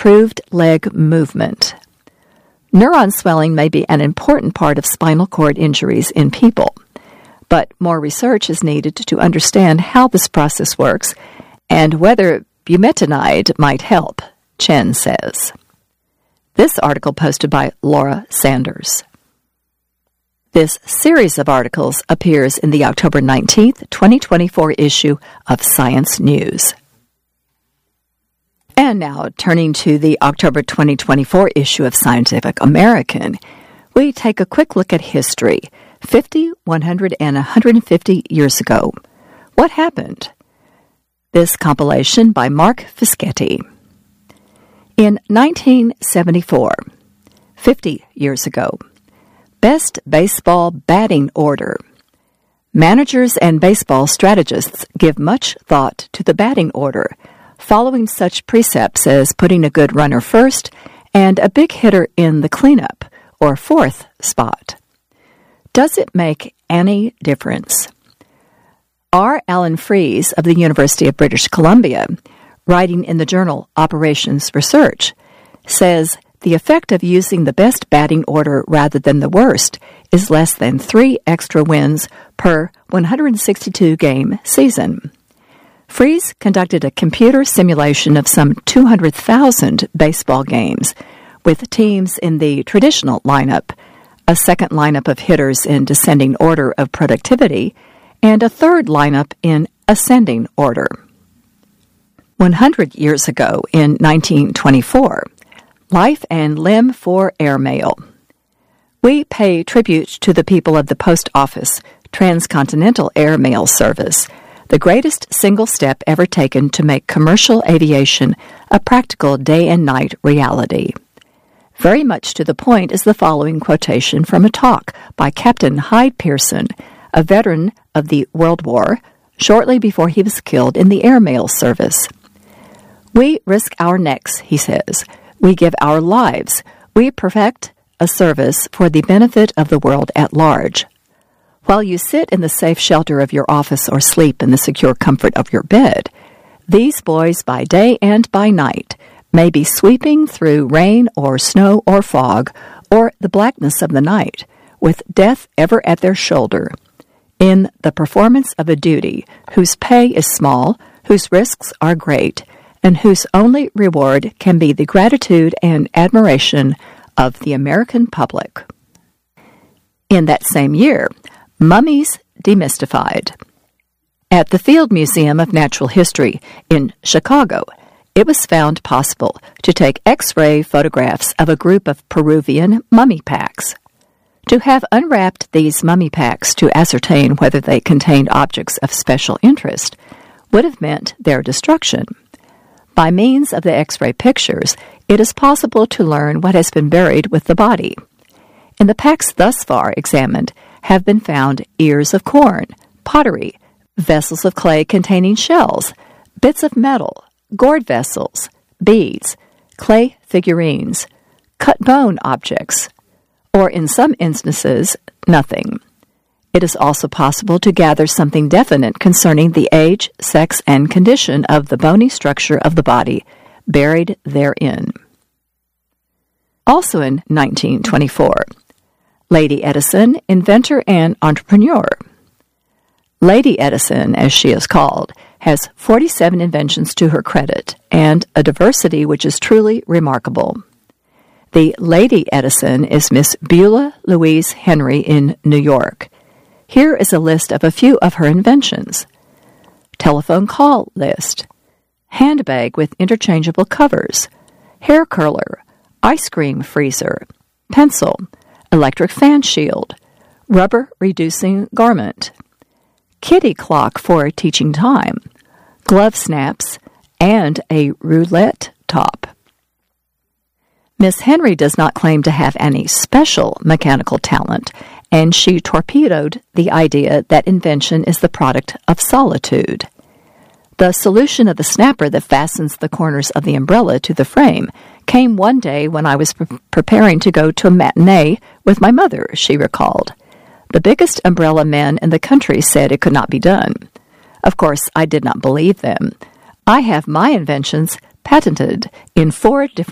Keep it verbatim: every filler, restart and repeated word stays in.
improved leg movement. Neuron swelling may be an important part of spinal cord injuries in people, but more research is needed to understand how this process works and whether bumetanide might help, Chen says. This article posted by Laura Sanders. This series of articles appears in the October nineteenth, twenty twenty-four issue of Science News. And now, turning to the October twenty twenty-four issue of Scientific American, we take a quick look at history, fifty, one hundred, and one hundred fifty years ago. What happened? This compilation by Mark Fischetti. In nineteen seventy-four, fifty years ago, Best Baseball Batting Order. Managers and baseball strategists give much thought to the batting order, following such precepts as putting a good runner first and a big hitter in the cleanup, or fourth spot. Does it make any difference? R. Alan Fries of the University of British Columbia, writing in the journal Operations Research, says the effect of using the best batting order rather than the worst is less than three extra wins per one hundred sixty-two game season. Fries conducted a computer simulation of some two hundred thousand baseball games with teams in the traditional lineup, a second lineup of hitters in descending order of productivity, and a third lineup in ascending order. one hundred years ago, in nineteen twenty-four, Life and Limb for Airmail. We pay tribute to the people of the Post Office Transcontinental Airmail Service, the greatest single step ever taken to make commercial aviation a practical day and night reality. Very much to the point is the following quotation from a talk by Captain Hyde Pearson, a veteran of the World War, shortly before he was killed in the airmail service. We risk our necks, he says. We give our lives. We perfect a service for the benefit of the world at large. While you sit in the safe shelter of your office or sleep in the secure comfort of your bed, these boys by day and by night may be sweeping through rain or snow or fog or the blackness of the night, with death ever at their shoulder, in the performance of a duty whose pay is small, whose risks are great, and whose only reward can be the gratitude and admiration of the American public. In that same year, Mummies Demystified. At the Field Museum of Natural History in Chicago, it was found possible to take X-ray photographs of a group of Peruvian mummy packs. To have unwrapped these mummy packs to ascertain whether they contained objects of special interest would have meant their destruction. By means of the X-ray pictures, it is possible to learn what has been buried with the body. In the packs thus far examined have been found ears of corn, pottery, vessels of clay containing shells, bits of metal, gourd vessels, beads, clay figurines, cut bone objects, or in some instances, nothing. It is also possible to gather something definite concerning the age, sex, and condition of the bony structure of the body buried therein. Also in nineteen twenty-four, Lady Edison, inventor and entrepreneur. Lady Edison, as she is called, has forty-seven inventions to her credit and a diversity which is truly remarkable. The Lady Edison is Miss Beulah Louise Henry in New York. Here is a list of a few of her inventions. Telephone call list, handbag with interchangeable covers, hair curler, ice cream freezer, pencil, electric fan shield, rubber reducing garment, kitty clock for teaching time, glove snaps, and a roulette top. Miss Henry does not claim to have any special mechanical talent, and she torpedoed the idea that invention is the product of solitude. The solution of the snapper that fastens the corners of the umbrella to the frame came one day when I was pre- preparing to go to a matinee with my mother, she recalled. The biggest umbrella men in the country said it could not be done. Of course, I did not believe them. I have my inventions patented in four different